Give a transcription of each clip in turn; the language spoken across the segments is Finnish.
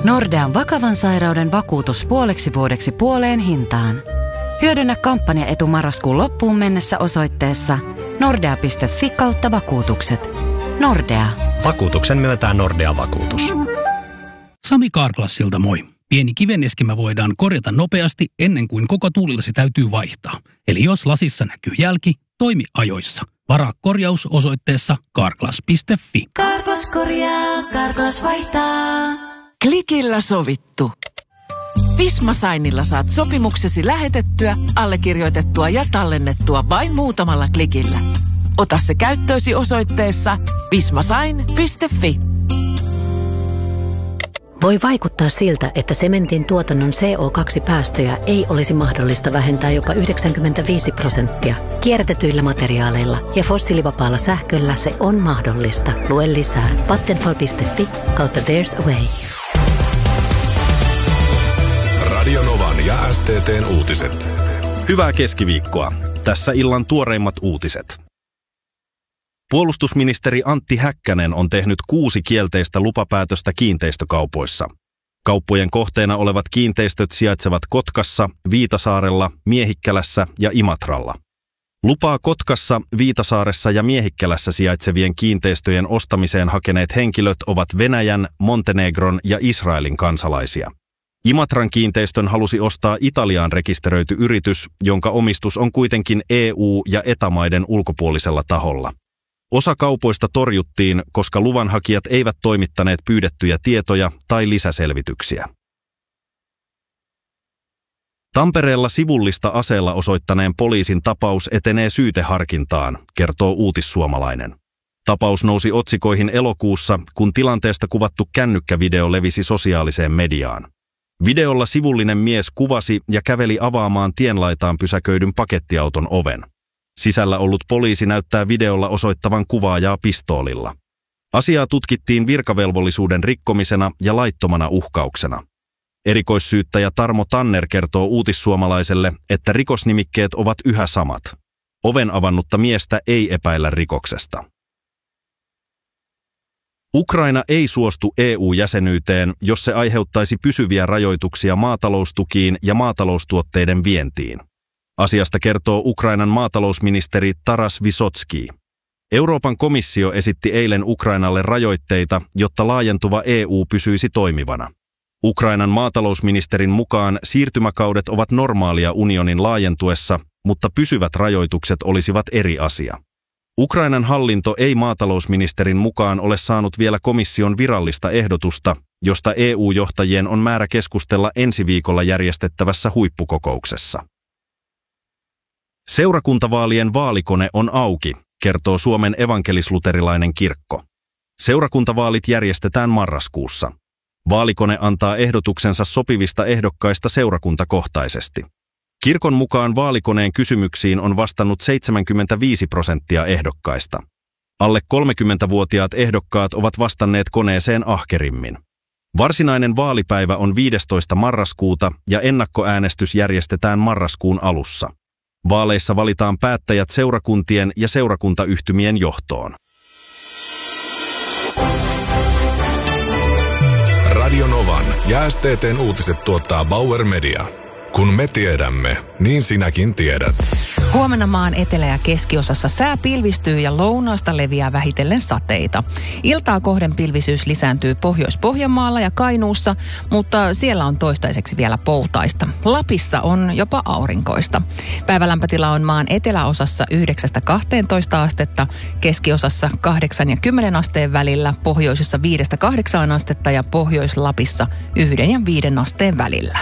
Nordean vakavan sairauden vakuutus puoleksi vuodeksi puoleen hintaan. Hyödynnä kampanjaetu marraskuun loppuun mennessä osoitteessa nordea.fi/vakuutukset. Nordea. Vakuutuksen myöntää Nordea Vakuutus. Sami Carglassilta moi. Pieni kivenneskimä voidaan korjata nopeasti ennen kuin koko tuulilasi täytyy vaihtaa. Eli jos lasissa näkyy jälki, toimi ajoissa. Varaa korjaus osoitteessa carglass.fi. Carglass korjaa, Carglass vaihtaa. Klikillä sovittu. Visma Signilla saat sopimuksesi lähetettyä, allekirjoitettua ja tallennettua vain muutamalla klikillä. Ota se käyttöösi osoitteessa vismasign.fi. Voi vaikuttaa siltä, että sementin tuotannon CO2-päästöjä ei olisi mahdollista vähentää jopa 95%. Kierrätetyillä materiaaleilla ja fossiilivapaalla sähköllä se on mahdollista. Lue lisää vattenfall.fi/there's a way. Radio Novan ja STT:n uutiset. Hyvää keskiviikkoa. Tässä illan tuoreimmat uutiset. Puolustusministeri Antti Häkkänen on tehnyt 6 kielteistä lupapäätöstä kiinteistökaupoissa. Kauppojen kohteena olevat kiinteistöt sijaitsevat Kotkassa, Viitasaarella, Miehikkälässä ja Imatralla. Lupaa Kotkassa, Viitasaaressa ja Miehikkälässä sijaitsevien kiinteistöjen ostamiseen hakeneet henkilöt ovat Venäjän, Montenegron ja Israelin kansalaisia. Imatran kiinteistön halusi ostaa Italiaan rekisteröity yritys, jonka omistus on kuitenkin EU- ja ETA-maiden ulkopuolisella taholla. Osa kaupoista torjuttiin, koska luvanhakijat eivät toimittaneet pyydettyjä tietoja tai lisäselvityksiä. Tampereella sivullista aseella osoittaneen poliisin tapaus etenee syyteharkintaan, kertoo Uutissuomalainen. Tapaus nousi otsikoihin elokuussa, kun tilanteesta kuvattu kännykkävideo levisi sosiaaliseen mediaan. Videolla sivullinen mies kuvasi ja käveli avaamaan tienlaitaan pysäköidyn pakettiauton oven. Sisällä ollut poliisi näyttää videolla osoittavan kuvaajaa pistoolilla. Asiaa tutkittiin virkavelvollisuuden rikkomisena ja laittomana uhkauksena. Erikoissyyttäjä Tarmo Tanner kertoo Uutissuomalaiselle, että rikosnimikkeet ovat yhä samat. Oven avannutta miestä ei epäillä rikoksesta. Ukraina ei suostu EU-jäsenyyteen, jos se aiheuttaisi pysyviä rajoituksia maataloustukiin ja maataloustuotteiden vientiin. Asiasta kertoo Ukrainan maatalousministeri Taras Vysotski. Euroopan komissio esitti eilen Ukrainalle rajoitteita, jotta laajentuva EU pysyisi toimivana. Ukrainan maatalousministerin mukaan siirtymäkaudet ovat normaalia unionin laajentuessa, mutta pysyvät rajoitukset olisivat eri asia. Ukrainan hallinto ei maatalousministerin mukaan ole saanut vielä komission virallista ehdotusta, josta EU-johtajien on määrä keskustella ensi viikolla järjestettävässä huippukokouksessa. Seurakuntavaalien vaalikone on auki, kertoo Suomen evankelis-luterilainen kirkko. Seurakuntavaalit järjestetään marraskuussa. Vaalikone antaa ehdotuksensa sopivista ehdokkaista seurakuntakohtaisesti. Kirkon mukaan vaalikoneen kysymyksiin on vastannut 75% ehdokkaista. Alle 30-vuotiaat ehdokkaat ovat vastanneet koneeseen ahkerimmin. Varsinainen vaalipäivä on 15. marraskuuta ja ennakkoäänestys järjestetään marraskuun alussa. Vaaleissa valitaan päättäjät seurakuntien ja seurakuntayhtymien johtoon. Radio Novan ja STT:n uutiset tuottaa Bauer Media. Kun me tiedämme, niin sinäkin tiedät. Huomenna maan etelä- ja keskiosassa sää pilvistyy ja lounaasta leviää vähitellen sateita. Iltaa kohden pilvisyys lisääntyy Pohjois-Pohjanmaalla ja Kainuussa, mutta siellä on toistaiseksi vielä poutaista. Lapissa on jopa aurinkoista. Päivälämpötila on maan eteläosassa 9-12 astetta, keskiosassa 8 ja 10 asteen välillä, pohjoisessa 5-8 astetta ja Pohjois-Lapissa 1 ja 5 asteen välillä.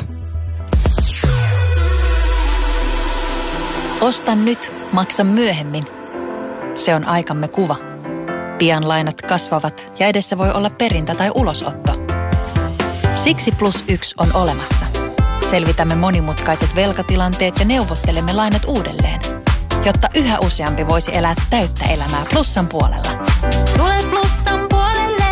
Osta nyt, maksa myöhemmin. Se on aikamme kuva. Pian lainat kasvavat ja edessä voi olla perintä tai ulosotto. Siksi +1 on olemassa. Selvitämme monimutkaiset velkatilanteet ja neuvottelemme lainat uudelleen, jotta yhä useampi voisi elää täyttä elämää Plussan puolella. Tule Plussan puolelle!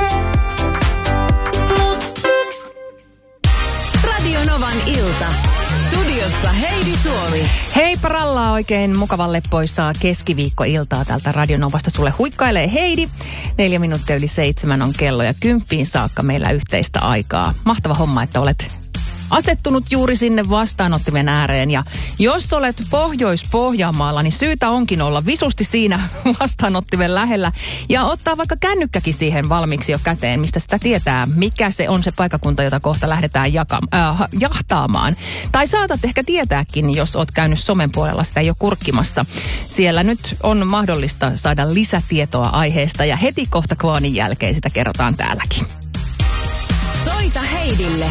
+1. Radio Novan ilta. Studiossa Heidi Suomi. Hei Heippa rallaa, oikein mukavan leppoisaa keskiviikkoiltaa täältä Radionovasta. Sulle huikkailee Heidi. 4 minuuttia yli 7 on kello ja 10 saakka meillä yhteistä aikaa. Mahtava homma, että olet asettunut juuri sinne vastaanottimen ääreen. Ja jos olet Pohjois-Pohjanmaalla, niin syytä onkin olla visusti siinä vastaanottimen lähellä. Ja ottaa vaikka kännykkäkin siihen valmiiksi jo käteen, mistä sitä tietää, mikä se on se paikkakunta, jota kohta lähdetään jahtaamaan. Tai saatat ehkä tietääkin, jos oot käynyt somen puolella sitä jo kurkkimassa. Siellä nyt on mahdollista saada lisätietoa aiheesta ja heti kohta Kvaanin jälkeen sitä kerrotaan täälläkin. Soita Heidille